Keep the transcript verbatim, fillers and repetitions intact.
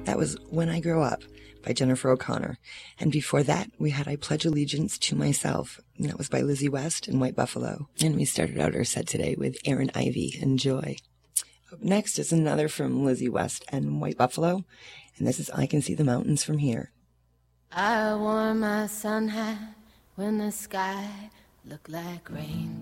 That was When I Grow Up by Jennifer O'Connor. And before that, we had I Pledge Allegiance to Myself. And that was by Lizzie West and White Buffalo. And we started out our set today with Aaron Ivey and Joy. Up next is another from Lizzie West and White Buffalo. And this is I Can See the Mountains from Here. I wore my sun hat when the sky looked like rain.